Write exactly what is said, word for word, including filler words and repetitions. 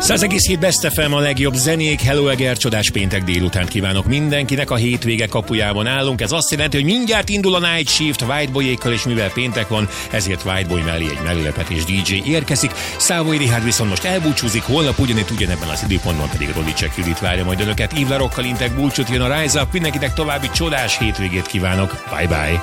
száz egész hét Best ef em, a legjobb zenék. Hello Eger, csodás péntek délután kívánok mindenkinek. A hétvége kapujában állunk. Ez azt jelenti, hogy mindjárt indul a Night Shift Whiteboyékkal, és mivel péntek van, ezért Whiteboy mellé egy meglepetés dé dzsé érkezik. Szávói Richárd viszont most elbúcsúzik, holnap ugyanitt ugyanebben az időpontban pedig Rolicek Judit várja majd önöket. Yves Larokkal intek búcsút, jön a Rise Up. Mindenkinek további csodás hétvégét kívánok. Bye bye.